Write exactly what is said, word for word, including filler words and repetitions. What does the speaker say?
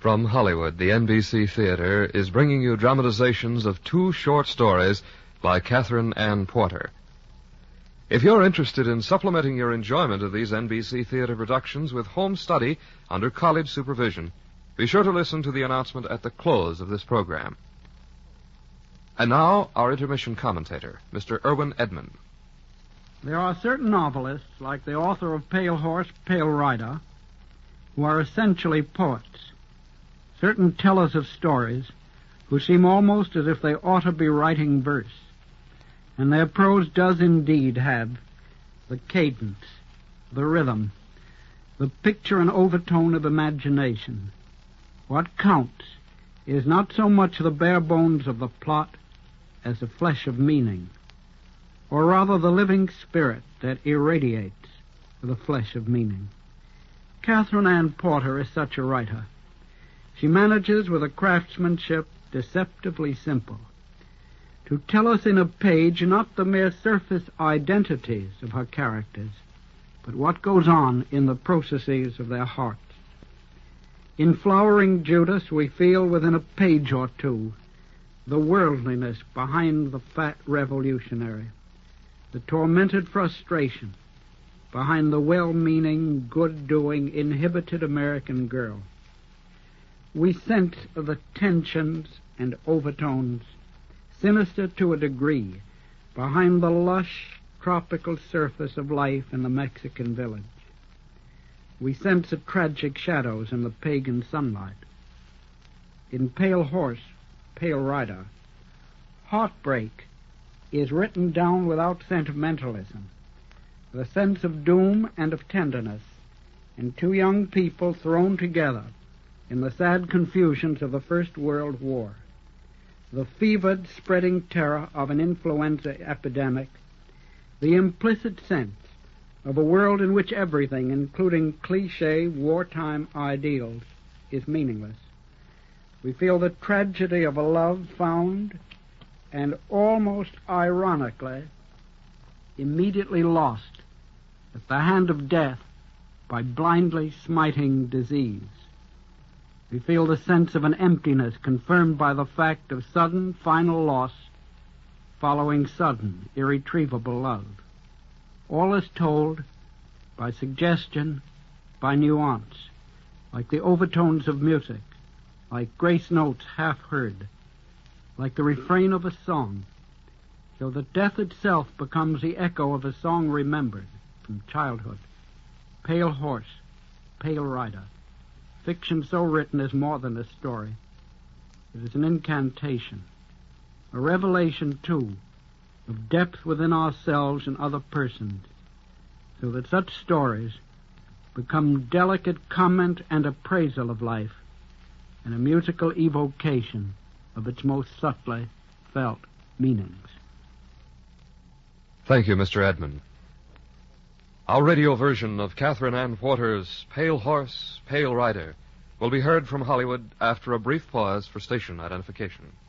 From Hollywood, the N B C Theater is bringing you dramatizations of two short stories by Catherine Ann Porter. If you're interested in supplementing your enjoyment of these N B C Theater productions with home study under college supervision, be sure to listen to the announcement at the close of this program. And now, our intermission commentator, Mister Irwin Edmond. There are certain novelists, like the author of Pale Horse, Pale Rider, who are essentially poets. Certain tellers of stories who seem almost as if they ought to be writing verse. And their prose does indeed have the cadence, the rhythm, the picture and overtone of imagination. What counts is not so much the bare bones of the plot as the flesh of meaning, or rather the living spirit that irradiates the flesh of meaning. Catherine Ann Porter is such a writer. She manages with a craftsmanship deceptively simple to tell us in a page not the mere surface identities of her characters, but what goes on in the processes of their hearts. In Flowering Judas, we feel within a page or two the worldliness behind the fat revolutionary, the tormented frustration behind the well-meaning, good-doing, inhibited American girl. We sense the tensions and overtones, sinister to a degree, behind the lush, tropical surface of life in the Mexican village. We sense the tragic shadows in the pagan sunlight. In Pale Horse, Pale Rider, heartbreak is written down without sentimentalism, the sense of doom and of tenderness in two young people thrown together in the sad confusions of the First World War, the fevered, spreading terror of an influenza epidemic, the implicit sense of a world in which everything, including cliché wartime ideals, is meaningless. We feel the tragedy of a love found and almost ironically immediately lost at the hand of death by blindly smiting disease. We feel the sense of an emptiness confirmed by the fact of sudden, final loss following sudden, irretrievable love. All is told by suggestion, by nuance, like the overtones of music, like grace notes half heard, like the refrain of a song, so that death itself becomes the echo of a song remembered from childhood. Pale Horse, Pale Rider. Fiction so written is more than a story. It is an incantation, a revelation, too, of depth within ourselves and other persons, so that such stories become delicate comment and appraisal of life and a musical evocation of its most subtly felt meanings. Thank you, Mister Edmond. Our radio version of Catherine Ann Porter's Pale Horse, Pale Rider will be heard from Hollywood after a brief pause for station identification.